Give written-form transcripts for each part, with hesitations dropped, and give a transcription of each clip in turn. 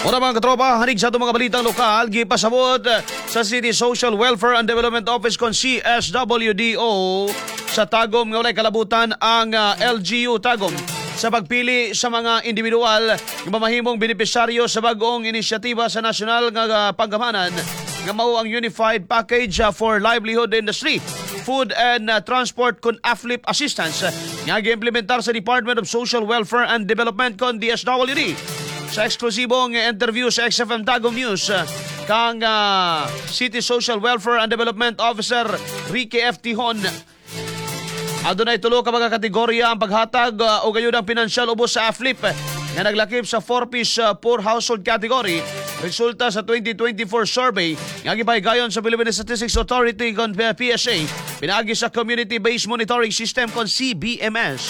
Una mga katropa, hanig sa itong mga balitang lokal, gipasabot sa City Social Welfare and Development Office kon CSWDO sa Tagum nga walay kalabutan ang LGU Tagum sa pagpili sa mga individual nga mamahimong benepisyaryo sa bagong inisyatiba sa nasyonal nga panggamanan nga mao ang Unified Package for Livelihood Industry, Food and Transport kun AFLIP Assistance nga gi-implementar sa Department of Social Welfare and Development kon DSWD. Sa eksklusibong interview sa XFM Tagum News kang City Social Welfare and Development Officer Ricky F. Tihon, adunay tulo ka mga kategorya ang paghatag o gayud ang pinansyal ubos sa AFLIP nga naglakip sa 4-piece poor household category. Resulta sa 2024 survey nga gipahigayon sa Philippine Statistics Authority kon PSA pinaagi sa Community-Based Monitoring System kon CBMS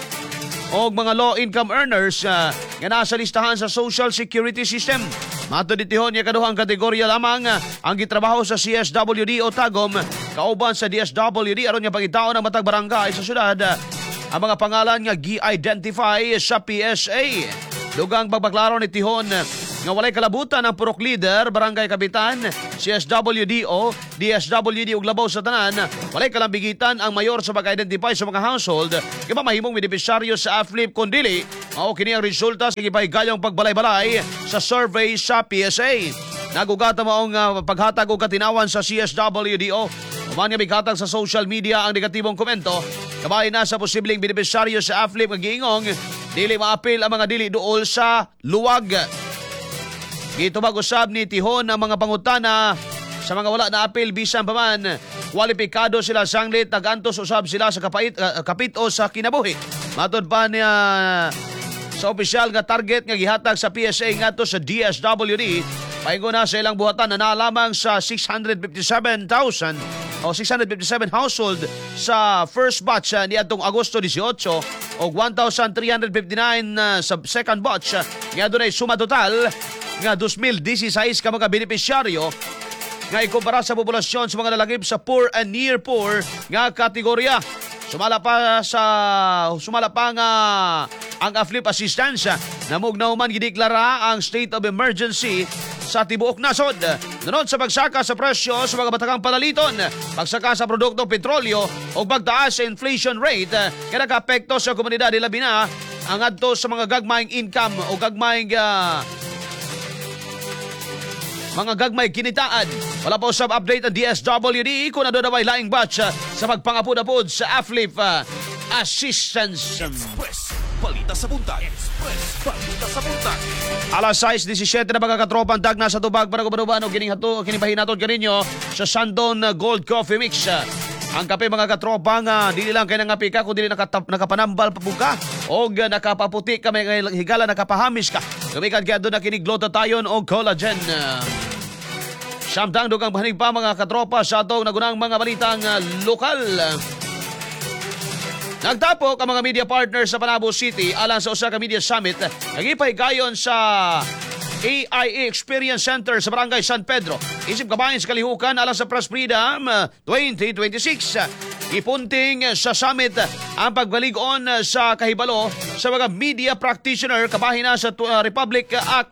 o mga low-income earners nga nasa listahan sa Social Security System. Matuditihon niya kaduhang kategorya lamang ang gitrabaho sa CSWD o Tagum kauban sa DSWD aron nga pangitaon ng matag barangay sa syudad ang mga pangalan nga gi-identify sa PSA. Dugang pagbaklaro ni Tihon nga walay kalabutan ang purok leader, barangay kapitan, CSWD o DSWD ug labaw sa tanan, walay kalambigitan ang mayor sa pag-identify sa mga household kay mamahimong benepisyaryo sa AFLIP kun dili mao kini ang resulta sa gipahigayong pagbalay-balay sa survey sa PSA. Nagugata maong paghatag og katinawan sa CSWDO. Uman nga bighatag sa social media ang negatibong komento kabay na sa posibleng benepisyaryo sa AFLIP nga giingong dili maapil ang mga dili duol sa luwag. Gitubag usab ni Tihon ang mga pangutana sa mga wala na apil bisan pa man kwalipikado sila sanglit nagantos usab sila sa kapit o sa kinabuhi. Matod pa niya sa opisyal nga target nga gihatag sa PSA ngadto sa DSWD, paingon na sa ilang buhatan na lamang sa 657,000 o 657 household sa first batch niadtong Agosto 18 o 1,359 sa second batch nga dunay suma total nga 2016 ka mga benepisyaryo nga ikumpara sa populasyon sa mga lalagip sa poor and near poor nga kategorya. Sumala pa nga ang AFLIP assistance namugnaw man gideklara ang state of emergency sa tibuok nasod. Nunod sa pagsaka sa presyo sa mga batakang palaliton, pagsaka sa produktong petrolyo o pagtaas sa inflation rate nga nag-apekto sa komunidad labi na ang adto sa mga gagmayng income o gagmayng mga gagmay kinitaan. Wala pa usab update ang DSWD kung ano naway laing batch sa pagpangapod-apod sa AFLIP assistance. Express Balita sa Buntag. Express Balita sa Buntag. Alas 6:17 na mga katropang dag na sa tubag para kubanuban o kinipahinatod kaninyo sa Shandon Gold Coffee Mix. Ang kape mga katropa nga dili lang kay nangapi ka kundi nakapanambal pa ka o nakapaputi ka may higala nakapahamis ka. Gumikan kaya doon na kiniglutatayon o collagen. Samtang dugang bahanig pa mga katropa sa atong nagunang mga balitang lokal. Nagtapok ang mga media partners sa Panabo City alang sa usa ka media summit nagipahigayon sa AIA Experience Center sa Barangay San Pedro. Isip kabahin sa kalihukan alang sa Press Freedom 2026. Ipunting sa summit ang pagbalik-on sa kahibalo sa mga media practitioner kabahin na sa Republic Act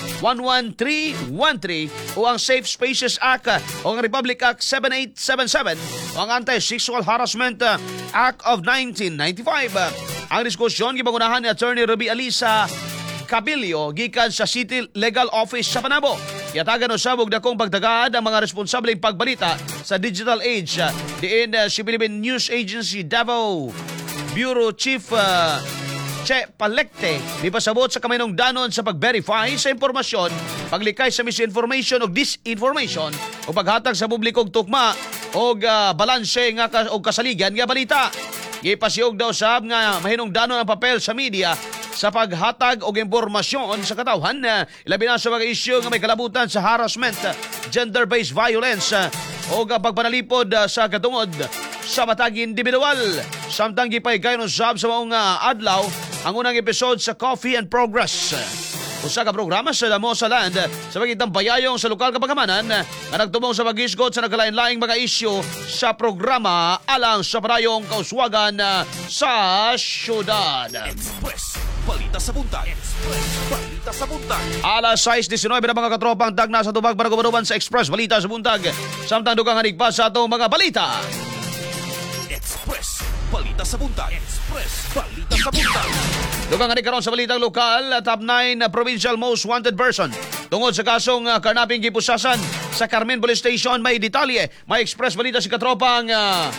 11313 o ang Safe Spaces Act o ang Republic Act 7877 o ang Anti-Sexual Harassment Act of 1995. Ang diskusyon gibangunahan ni Attorney Ruby Alisa Cabilio gikan sa City Legal Office sa Panabo. Yatagan usab og dakong pagtagad ang mga responsableng pagbalita sa digital age. Diin si Philippine News Agency Davao Bureau Chief Che Palecte di pasabot sa kaminong danon sa pag-verify sa impormasyon, paglikay sa misinformation o disinformation o paghatag sa publikong tukma o balanse nga o kasaligan nga balita. Gipasiog daw sab nga mahinong danon ang papel sa media sa paghatag og impormasyon sa katawhan, ilabi na sa mga isyu nga may kalabutan sa harassment, gender-based violence o pagpanalipod sa katungod sa matag individual. Samtang gipahigayon usab sa maong adlaw ang unang episode sa Coffee and Progress. Usa ka programa sa Damo sa Land sa pagitang bayayong sa lokal kapagamanan nga nagtumong sa pag-isgot sa nagkalain-laing mga isyu sa programa alang sa parayong kauswagan sa syudad. Express Balita sa buntag. Express. Balita sa buntag. Alas 6:19 na mga katropang tagna sa tubag para gumanuman sa Express Balita sa buntag. Samtang dugang hanig pa sa atong mga balita. Express. Balita sa buntag. Express. Balita sa buntag. Dugang hanig karon sa balitang lokal, top 9 provincial most wanted person. Tungod sa kasong karnaping gipusasan sa Carmen Police Station, may detalye. May Express Balita si katropang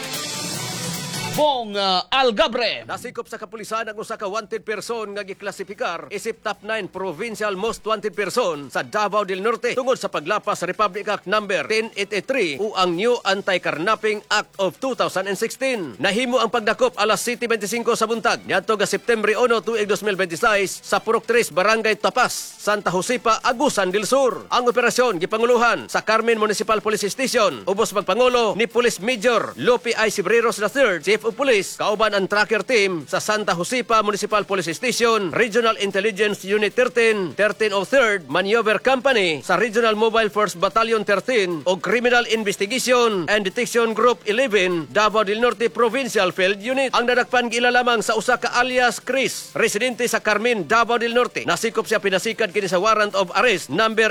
Bong Algabre. Nasikop sa kapulisan ang usa ka wanted person nga giklasifikar isip top 9 provincial most wanted person sa Davao del Norte tungod sa paglapas sa Republic Act No. 10883 o ang New Anti-Carnapping Act of 2016. Nahimo ang pagdakop alas 7:25 sa buntag niadto nga September 1, tuig 2026 sa Purok 3, Barangay Tapas, Santa Josepa, Agusan del Sur. Ang operasyon gipanguluhan sa Carmen Municipal Police Station. Ubos magpangulo ni Police Major Lope I. Cibreros III, Chief of Police, kauban ang tracker team sa Santa Josepa Municipal Police Station, Regional Intelligence Unit 13, 1303rd Maneuver Company sa Regional Mobile Force Battalion 13 o Criminal Investigation and Detection Group 11, Davao del Norte Provincial Field Unit. Ang nadakpan gila lamang sa usa ka alias Chris, residente sa Carmen, Davao del Norte. Nasikop siya pinasikat kini sa warrant of arrest number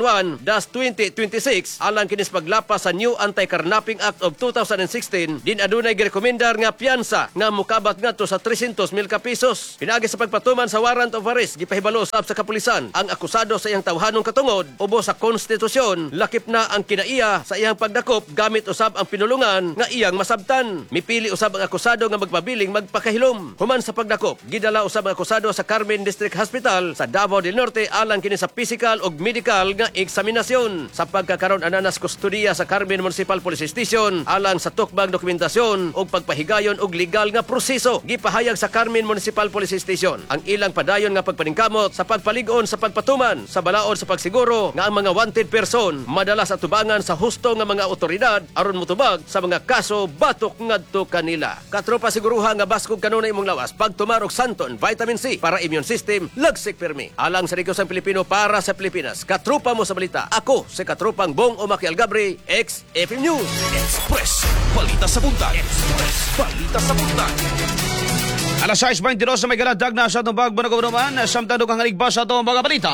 811-2026 alang kinis paglapas sa New Anti-Carnapping Act of 2016. Din adunay girekomendar nga piyansa nga mukabat ngadto sa 300,000 ka pesos. Pinaagi sa pagpatuman sa warrant of arrest, gipahibalo sa kapulisan ang akusado sa iyang tawhanong katungod ubos sa konstitusyon, lakip na ang kinaiya sa iyang pagdakop gamit usab ang pinulungan nga iyang masabtan. Mipili usab ang akusado nga magpabiling magpakahilom. Human sa pagdakop, gidala usab ang akusado sa Carmen District Hospital sa Davao del Norte alang kini sa physical ug medical nga eksaminasyon. Sa pagkakaroon ananas kustudiya sa Carmen Municipal Police Station alang sa tukbang dokumentasyon ug pagpahigayon og legal nga proseso, gipahayag sa Carmen Municipal Police Station ang ilang padayon nga pagpaningkamot sa pagpalig-on sa pagpatuman sa balaod sa pagsiguro nga ang mga wanted person madalas atubangan sa husto nga mga otoridad aron motubag sa mga kaso batok ngadto kanila. Katropa siguruha nga baskog kanunay imong lawas pagtumar og santon vitamin C para immune system lagsik pirmi. Alang sa Rigosang Pilipino para sa Pilipinas. Katropa mo sa balita. Ako si katropang Bong Omaki Algabre, XFM News. Express. Balita sa buntag. Express. Balita sa buntag. Alas 6:22 na may galadag na sa itong bagbanagawanuman. Samtang kang haligba sa itong mga balita.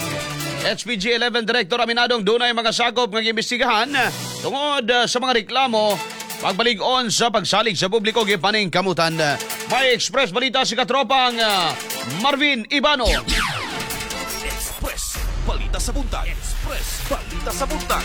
HPG 11 Director aminadong dunay mga sakop ng imbestigahan tungod sa mga reklamo pagbalik-on sa pagsalig sa publiko gipaning kamutan. May Express Balita si katropang Marvin Ibano. Express. Balita sa buntag. Express. Balita sa buntag.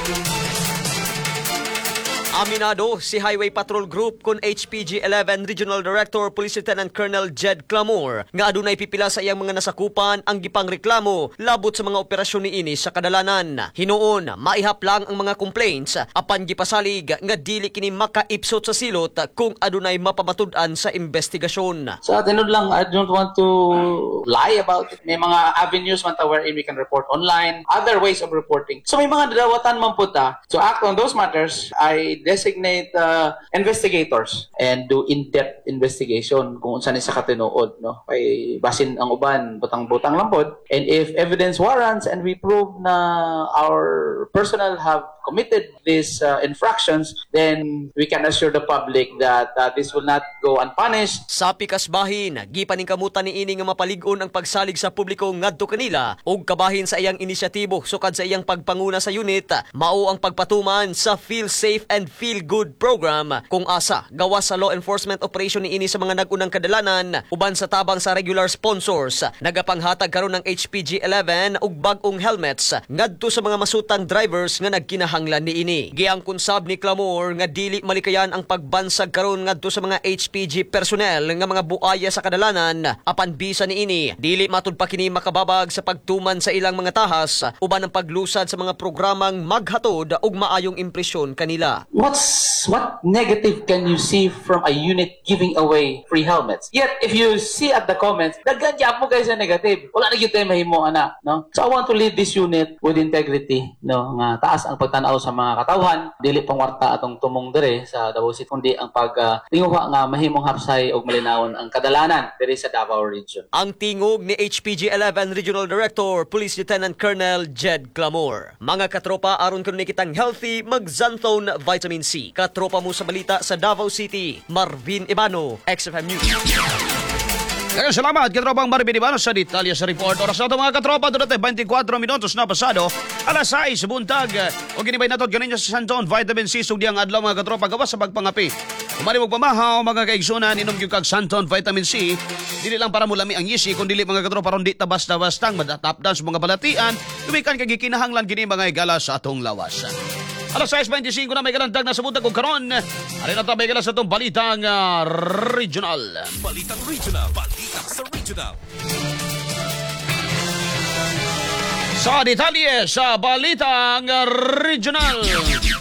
Aminado si Highway Patrol Group kun HPG 11 Regional Director Police Lieutenant Colonel Jed Clamor nga adunay pipila sa iyang mga nasakupan ang gipangreklamo labot sa mga operasyon niini sa kadalanan. Hinuon maihap lang ang mga complaints apan gipasalig nga dili kini makaipsot sa silot kung adunay mapamatud-an sa investigasyon. So tinod lang, I don't want to lie about it. May mga avenues man ta wherein we can report online, other ways of reporting. So may mga dawatan man po ta. To act on those matters, I designate investigators and do in-depth investigation kung unsa ni sa katinuod, no? Kay basin ang uban butang-butang lang pod, and if evidence warrants and we prove na our personnel have committed these infractions, then we can assure the public that this will not go unpunished. Sa pikas bahin, gipaningkamutan ni ini nga mapalig-on ang pagsalig sa publiko ngadto kanila ug kabahin sa iyang inisyatibo sukad sa iyang pagpanguna sa unit, mao ang pagpatuman sa Feel Safe and Feel Good program kung asa gawas sa law enforcement operation ni ini sa mga nag-unang kadalanan uban sa tabang sa regular sponsors. Nagapanghatag karon ng HPG 11 og bag-ong helmets ngadto sa mga masutang drivers nga nagkinahanglan ni ini. Giangkon sab ni Clamor nga dili malikayan ang pagbansag karon ngadto sa mga HPG personnel nga mga buaya sa kadalanan apan bisa ni ini dili matud pa kini makababag sa pagtuman sa ilang mga tahas uban ang paglusad sa mga programang maghatod og maayong impresyon kanila. What negative can you see from a unit giving away free helmets? Yet, if you see at the comments, nagganjap mo guys sa negative. Wala na yung tema mo, ana, no? So, I want to lead this unit with integrity, no? Nga taas ang pagtanaw sa mga katawhan, dili pang warta atong tumong dire sa Davao City, kundi ang pagtinguha nga mahimong hapsay og malinawon ang kadalanan dire sa Davao Region. Ang tingog ni HPG 11 Regional Director Police Lieutenant Colonel Jed Clamor. Mga katropa, aron kuno kitang healthy, mag-Xanthone Vitamin C. Katropa mo sa balita sa Davao City, Marvin Ibano, XFM News. Kaya salamat, katropang Marvin Ivano sa detalye sa report. Oras na ito mga katropa, doon natin 24 minutos na pasado. Alas 6, buntag. O ginibay na ito, ganyan sa Santon, vitamin C, sugdi ang adlaw mga katropa, gawas sa pagpangapi. Kumari mo pamahaw, mga kaigsunan, inom yung kag Santon, vitamin C. Dili lang para mulami ang yisi, kundi mga katropa, ron di tabas-tabastang, madatapdan sa mga balatian, tumikan kagikinahanglan gini mga igala sa atong lawas. Alas 6.25 na may kalandag na sa buntag kong karon. Alin na may kalas sa itong balitang regional. Balitang regional. Balita sa regional. Sa detalye sa balitang regional.